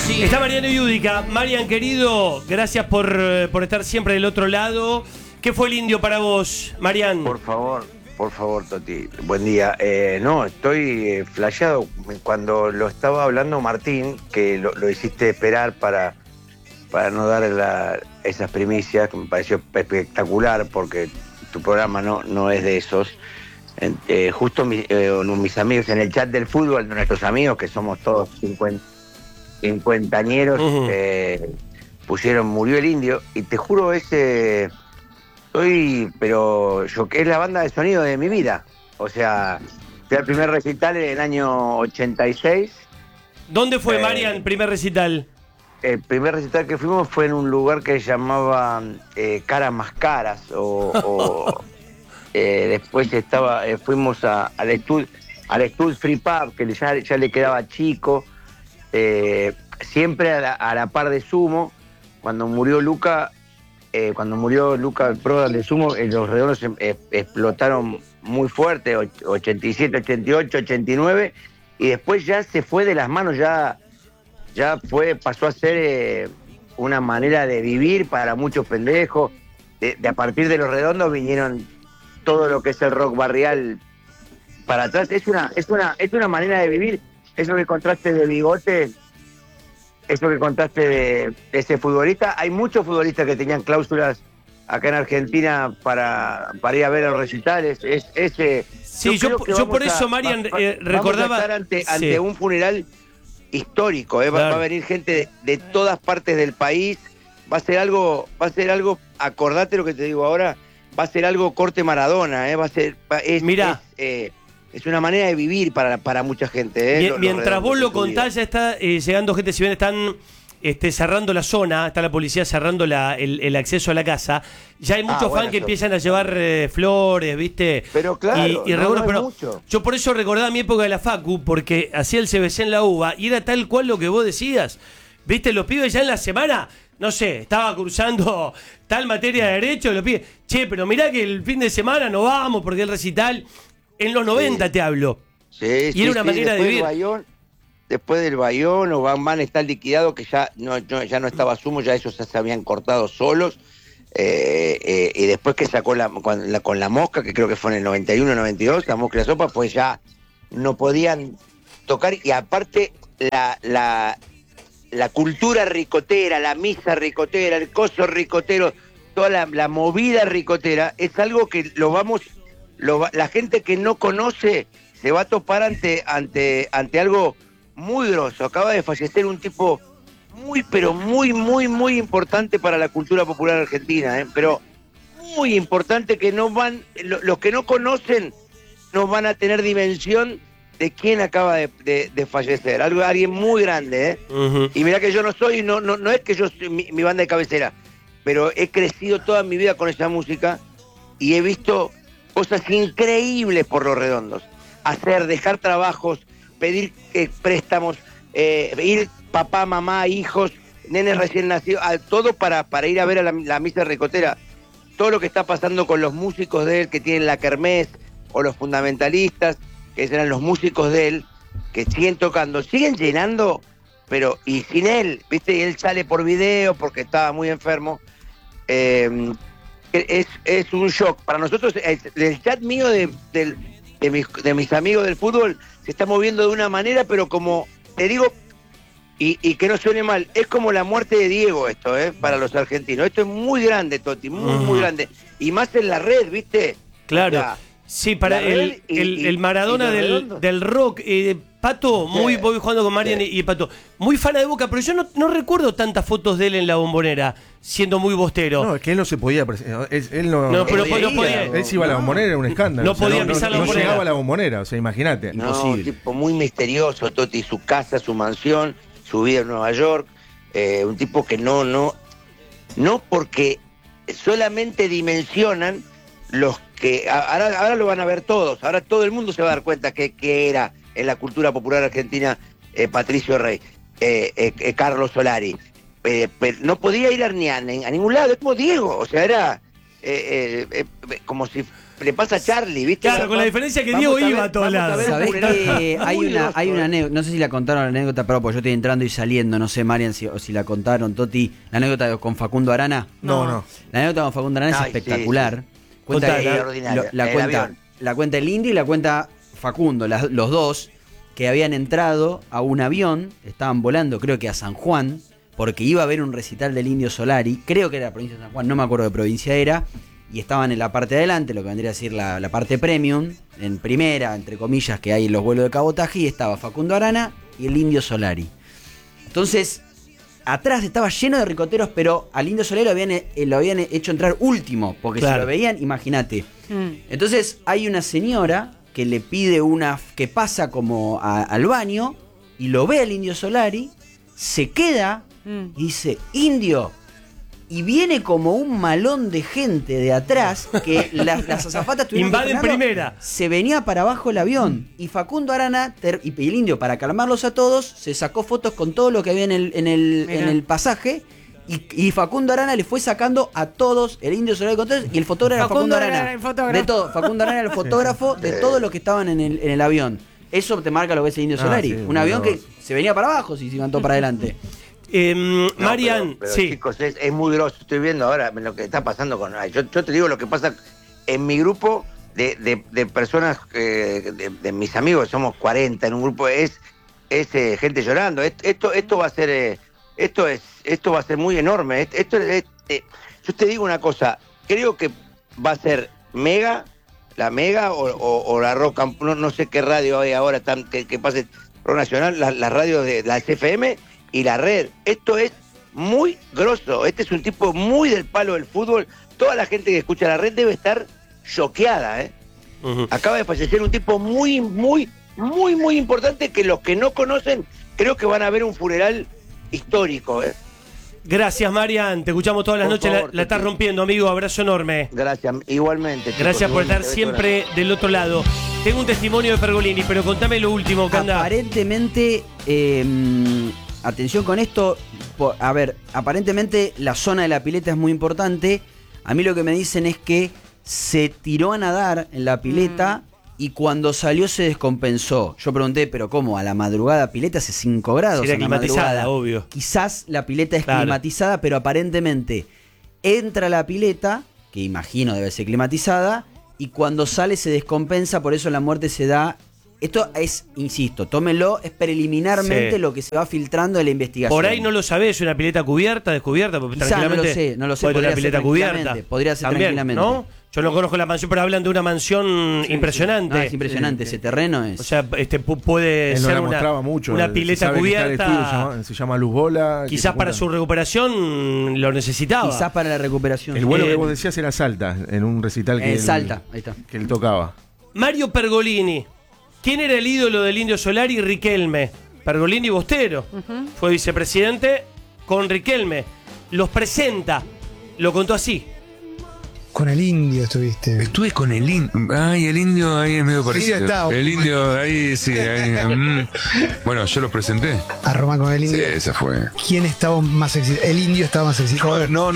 Está Mariano Yudica. Marian, querido, gracias por estar siempre del otro lado. ¿Qué fue el Indio para vos, Marian? Por favor, Toti. Buen día. No, estoy flasheado. Cuando lo estaba hablando Martín, que lo hiciste esperar para no dar esas primicias, que me pareció espectacular, porque tu programa no es de esos. Justo mis amigos en el chat del fútbol, nuestros amigos, que somos todos cincuentañeros, pusieron "Murió el Indio", y te juro, pero yo que es la banda de sonido de mi vida. O sea, fui al primer recital en el año 86. ¿Dónde fue, Marian, primer recital? El primer recital que fuimos fue en un lugar que se llamaba Caras Más Caras, después fuimos al Stud Free Pub, que ya le quedaba chico, siempre a la par de Sumo. Cuando murió Luca, el program de Sumo, los Redondos explotaron muy fuerte, 87, 88, 89, y después ya se fue de las manos, pasó a ser una manera de vivir para muchos pendejos. A partir de los Redondos vinieron todo lo que es el rock barrial para atrás. Es una manera de vivir. Eso que contaste de Bigote, eso que contaste de ese futbolista. Hay muchos futbolistas que tenían cláusulas acá en Argentina para ir a ver los recitales. Sí, yo por eso, Marian, recordaba... Vamos a estar ante un funeral histórico, Claro. Va a venir gente de todas partes del país. Va a ser algo, acordate lo que te digo ahora, va a ser algo corte Maradona, Mirá. Es una manera de vivir para mucha gente. Mientras vos lo contás, ya está llegando gente. Si bien están cerrando la zona, está la policía cerrando el acceso a la casa, ya hay muchos fans que empiezan a llevar flores, ¿viste? Pero claro, y recuerdo, pero mucho. yo por eso recordaba mi época de la Facu, porque hacía el CBC en la UBA y era tal cual lo que vos decías. ¿Viste? Los pibes ya en la semana, no sé, estaba cursando tal materia de derecho, y los pibes, che, pero mirá que el fin de semana no vamos porque el recital... En los 90 te hablo. Sí, y era una manera de vivir. Después del Bayón o Van está liquidado, que ya no estaba Sumo, ya ellos se habían cortado solos. Y después que sacó con la Mosca, que creo que fue en el 91, 92, la Mosca y la Sopa, pues ya no podían tocar. Y aparte la cultura ricotera, la misa ricotera, el coso ricotero, toda la movida ricotera, es algo que la gente que no conoce se va a topar ante algo muy grosso. Acaba de fallecer un tipo pero muy importante para la cultura popular argentina, pero muy importante, que los que no conocen no van a tener dimensión de quién acaba de fallecer. Alguien muy grande, Uh-huh. Y mirá que yo no es que yo soy mi banda de cabecera, pero he crecido toda mi vida con esa música y he visto cosas increíbles por los Redondos. Dejar trabajos, pedir préstamos, ir papá, mamá, hijos, nenes recién nacidos, todo para ir a ver a la misa ricotera. Todo lo que está pasando con los músicos de él que tienen la kermés, o los fundamentalistas, que eran los músicos de él, que siguen tocando, siguen llenando, y sin él, ¿viste? Y él sale por video porque estaba muy enfermo. Es un shock. Para nosotros, el chat mío de mis amigos del fútbol se está moviendo de una manera, pero como te digo, y que no suene mal, es como la muerte de Diego esto, para los argentinos. Esto es muy grande, Toti, muy muy grande. Y más en la red, ¿viste? Claro. O sea, sí, para el Maradona del rock. Pato, voy jugando con Marian y Pato, muy fan de Boca, pero yo no recuerdo tantas fotos de él en la Bombonera, siendo muy bostero. No, es que él no se podía presentar. Él no podía. Él se iba a la Bombonera, era un escándalo. No podía pisar la Bombonera. No llegaba a la Bombonera, o sea, imagínate. No, un tipo muy misterioso, Toti, su casa, su mansión, su vida en Nueva York. Un tipo que no porque solamente dimensionan los que... Ahora lo van a ver todos, ahora todo el mundo se va a dar cuenta que era en la cultura popular argentina Patricio Rey, Carlos Solari. Pero no podía ir ni a ningún lado, es como Diego, o sea, era como si le pasa a Charlie, ¿viste? Claro, con la diferencia que Diego iba a todos lados. ¿Sabés que hay una anécdota? anécdota? No sé si la contaron la anécdota, pero pues yo estoy entrando y saliendo, no sé, Marian, si la contaron, Toti. La anécdota con Facundo Arana. No. La anécdota con Facundo Arana es Ay, espectacular. sí. Cuenta, Extraordinaria. la cuenta el Indio y la cuenta Facundo, los dos, que habían entrado a un avión, estaban volando, creo que a San Juan, porque iba a haber un recital del Indio Solari, creo que era la provincia de San Juan, no me acuerdo de provincia era, y estaban en la parte de adelante, lo que vendría a decir la parte premium, en primera, entre comillas, que hay en los vuelos de cabotaje, y estaba Facundo Arana y el Indio Solari. Entonces, atrás estaba lleno de ricoteros, pero al Indio Solari lo habían hecho entrar último, porque Claro. si lo veían, imagínate. Entonces, hay una señora que le pide que pasa como al baño, y lo ve al Indio Solari, se queda y dice, Indio, y viene como un malón de gente de atrás que las azafatas tuvieron que Invaden frenarlo. primera. Se venía para abajo el avión y Facundo Arana y el Indio, para calmarlos a todos, se sacó fotos con todo lo que había en el pasaje. Y Facundo Arana le fue sacando a todos, el Indio Solari con todos, y el fotógrafo era Facundo Arana. el fotógrafo. De todo, Facundo Arana era el fotógrafo de todos los que estaban en el avión. Eso te marca lo que es el Indio Solari. Sí, un avión muy que se venía para abajo si se levantó para adelante. No, Marian, pero, sí. chicos, es muy grosso. Estoy viendo ahora lo que está pasando con... Yo te digo lo que pasa en mi grupo de personas, de mis amigos, somos 40 en un grupo, es gente llorando. Esto va a ser... Esto va a ser muy enorme. Yo te digo una cosa, creo que va a ser la Mega o la Rock, no sé qué radio hay ahora que pase Rock Nacional, las radios de la FM y la red. Esto es muy grosso. Este es un tipo muy del palo del fútbol. Toda la gente que escucha la red debe estar choqueada, ¿eh? Ujú. Acaba de fallecer un tipo muy importante que los que no conocen creo que van a ver un funeral histórico, ¿eh? Gracias, Marian. Te escuchamos todas las Por noches. favor, La estás Toti. rompiendo, amigo. Abrazo enorme. Gracias, igualmente. chicos, Gracias por estar igualmente. siempre del otro lado. Tengo un testimonio de Pergolini, pero contame lo último, Canda. Aparentemente, atención con esto, aparentemente la zona de la pileta es muy importante. A mí lo que me dicen es que se tiró a nadar en la pileta y cuando salió se descompensó. Yo pregunté, ¿pero cómo? A la madrugada pileta hace 5 grados. Sería a la climatizada, madrugada. obvio. Quizás la pileta es Claro. climatizada, pero aparentemente entra a la pileta, que imagino debe ser climatizada, y cuando sale se descompensa, por eso la muerte se da. Esto es, insisto, tómenlo, es preliminarmente Sí. lo que se va filtrando de la investigación. Por ahí no lo sabés, una pileta cubierta, descubierta, porque Quizá, no lo tranquilamente sé, no lo sé, puede tener podría una pileta ser cubierta. tranquilamente, podría ser También, tranquilamente. ¿no? Yo no conozco la mansión, pero hablan de una mansión impresionante. No, es impresionante, ese terreno es. O sea, puede Él no ser la una, mostraba mucho. una Se pileta sabe que está el cubierta. estudio, se llama Luz Bola. que Quizás se para juntan. su recuperación lo necesitaba. Quizás para la recuperación. El vuelo Eh, que vos decías era Salta, en un recital que, Salta, ahí está. que él tocaba. Mario Pergolini. ¿Quién era el ídolo del Indio Solari? Riquelme. Pergolini Bostero. Fue vicepresidente con Riquelme. Los presenta. Lo contó así. Con el Indio estuviste. Estuve con el indio. Ay, el indio ahí es medio parecido. está. El indio ahí, sí. Bueno, yo lo presenté. A Román con el Sí, Indio. esa fue. ¿Quién estaba más excitado? El Indio estaba más excitado. Joder, no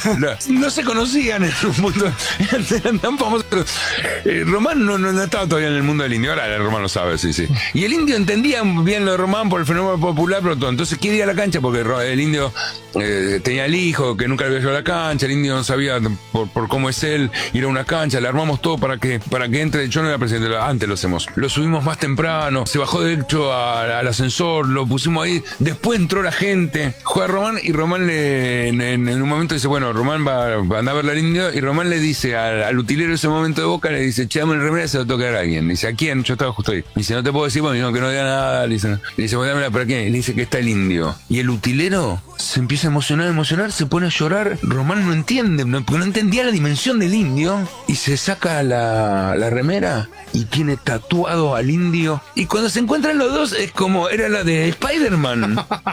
no se conocían en un punto. Eran tan famosos. Román no estaba todavía en el mundo del indio. Ahora Román lo sabe, sí. Y el indio entendía bien lo de Román por el fenómeno popular, pero todo. Entonces quiere ir a la cancha porque el indio tenía el hijo que nunca le había llevado a la cancha. El indio no sabía por cómo es él ir a una cancha. Le armamos todo para que entre. Yo no era presidente, antes lo hacemos. Lo subimos más temprano. Se bajó de hecho al ascensor. Lo pusimos ahí. Después entró la gente. Juega Román y Román en un momento dice, bueno, Román va a andar a ver al indio. Y Román le dice al utilero de ese momento de Boca, le dice, che, dame el remera, se lo toca a alguien. Le dice, ¿a quién? Yo estaba justo ahí. Le dice, no te puedo decir, porque no, que no diga nada. Le dice, bueno, dámela, ¿para quién? Y le dice que está el indio. Y el utilero se empieza a emocionar, se pone a llorar. Román no entiende, porque no entendía la dimensión del indio. Y se saca la remera y tiene tatuado al indio. Y cuando se encuentran los dos, es como, era la de Spider-Man.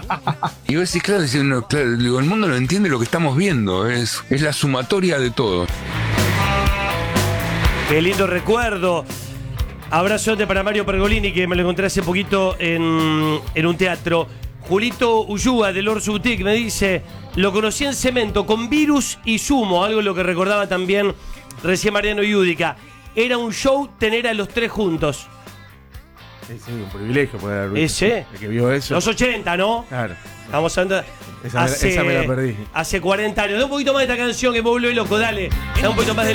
Y vos decís, claro, digo, el mundo no entiende lo que estamos viendo. Es la sumatoria de todo. Qué lindo recuerdo. Abrazote para Mario Pergolini, que me lo encontré hace poquito en un teatro. Julito Ulluga del Orsu Boutique me dice, lo conocí en Cemento con Virus y Sumo, algo lo que recordaba también recién Mariano Yudica. era un show tener a los tres juntos. Sí, un privilegio poder haber visto. Ese. El que vio eso. Los 80, ¿no? Claro. Estamos hablando. Esa me la perdí. Hace 40 años. Da un poquito más de esta canción que me vuelve loco, dale. Da un poquito más de